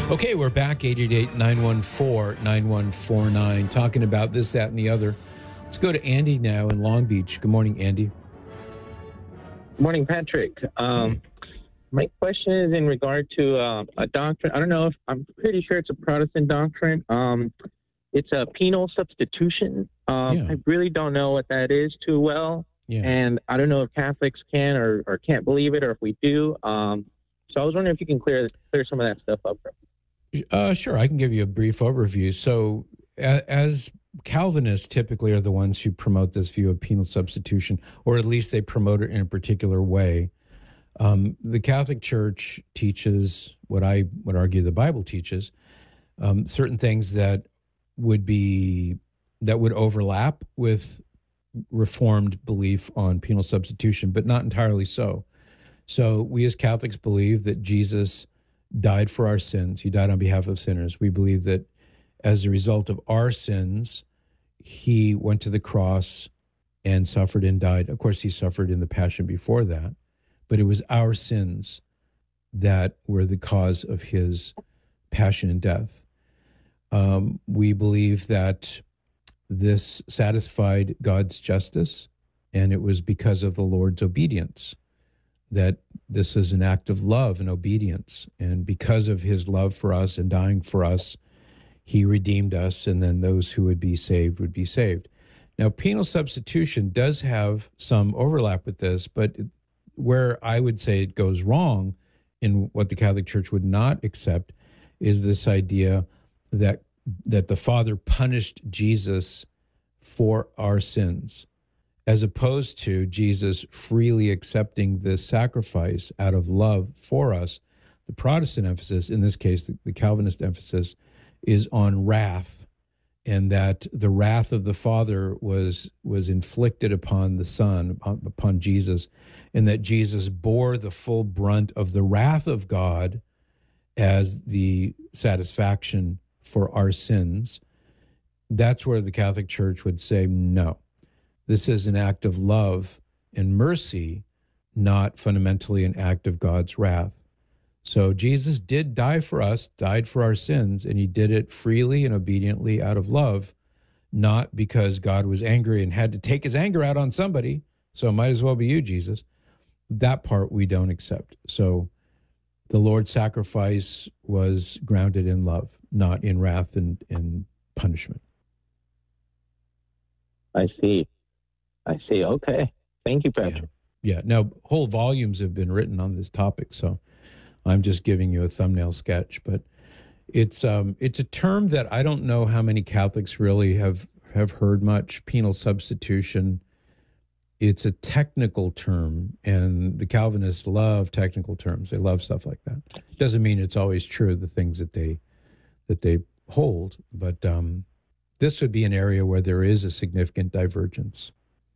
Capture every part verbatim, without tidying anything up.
Okay, we're back, eight eight eight, nine one four, nine one four nine, talking about this, that, and the other. Let's go to Andy now in Long Beach. Good morning, Andy. Morning, Patrick. Um, Hey. My question is in regard to uh, a doctrine. I don't know if I'm pretty sure it's a Protestant doctrine. Um, it's a penal substitution. Um, Yeah. I really don't know what that is too well. Yeah. And I don't know if Catholics can or, or can't believe it, or if we do. Um, so I was wondering if you can clear clear some of that stuff up. Uh, sure, I can give you a brief overview. So, a- as Calvinists typically are the ones who promote this view of penal substitution, or at least they promote it in a particular way. Um, the Catholic Church teaches what I would argue the Bible teaches, um, certain things that would be that would overlap with Reformed belief on penal substitution, but not entirely so. So, we as Catholics believe that Jesus died for our sins. He died on behalf of sinners. We believe that as a result of our sins, he went to the cross and suffered and died. Of course, he suffered in the passion before that, but it was our sins that were the cause of his passion and death. Um, we believe that this satisfied God's justice, and it was because of the Lord's obedience that this is an act of love and obedience. And because of his love for us and dying for us, he redeemed us, and then those who would be saved would be saved. Now, penal substitution does have some overlap with this, but where I would say it goes wrong in what the Catholic Church would not accept is this idea that that the Father punished Jesus for our sins, as opposed to Jesus freely accepting this sacrifice out of love for us. The Protestant emphasis, in this case, the, the Calvinist emphasis, is on wrath, and that the wrath of the Father was was inflicted upon the Son, upon, upon Jesus, and that Jesus bore the full brunt of the wrath of God as the satisfaction for our sins. That's where the Catholic Church would say, no, this is an act of love and mercy, not fundamentally an act of God's wrath. So Jesus did die for us, died for our sins, and he did it freely and obediently out of love, not because God was angry and had to take his anger out on somebody, so it might as well be you, Jesus. That part we don't accept. So the Lord's sacrifice was grounded in love, not in wrath and, and punishment. I see. I see. Okay. Thank you, Patrick. Yeah. yeah. Now, whole volumes have been written on this topic, so I'm just giving you a thumbnail sketch. But it's um, it's a term that I don't know how many Catholics really have, have heard much, penal substitution. It's a technical term, and the Calvinists love technical terms. They love stuff like that. Doesn't mean it's always true, the things that they that they hold, but um, this would be an area where there is a significant divergence.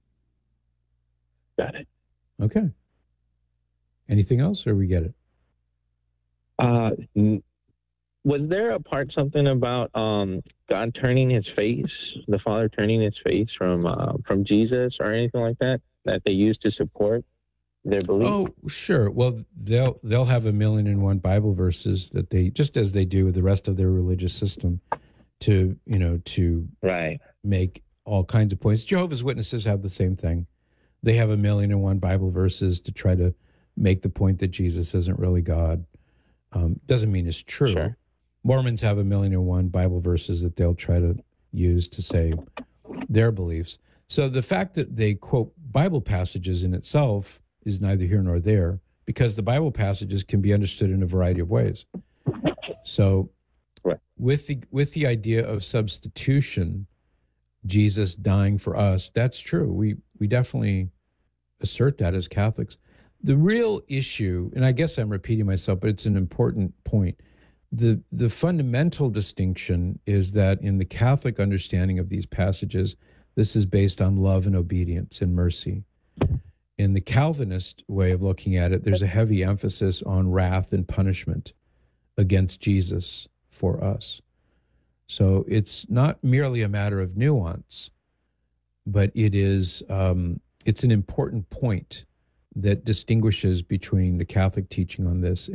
Got it. Okay. Anything else, or we get it? Uh, was there a part something about um, God turning his face, the Father turning his face from uh, from Jesus, or anything like that, that they used to support their belief? Oh, sure. Well, they'll they'll have a million and one Bible verses that they, just as they do with the rest of their religious system, to you know to right. make all kinds of points. Jehovah's Witnesses have the same thing. They have a million and one Bible verses to try to make the point that Jesus isn't really God. Um, doesn't mean it's true. Sure. Mormons have a million and one Bible verses that they'll try to use to say their beliefs. So the fact that they quote Bible passages in itself is neither here nor there, because the Bible passages can be understood in a variety of ways. So right. with the with the idea of substitution, Jesus dying for us, that's true. We we definitely assert that as Catholics. The real issue, and I guess I'm repeating myself, but it's an important point. The the fundamental distinction is that in the Catholic understanding of these passages, this is based on love and obedience and mercy. In the Calvinist way of looking at it, there's a heavy emphasis on wrath and punishment against Jesus for us. So it's not merely a matter of nuance, but it is um, it's an important point that distinguishes between the Catholic teaching on this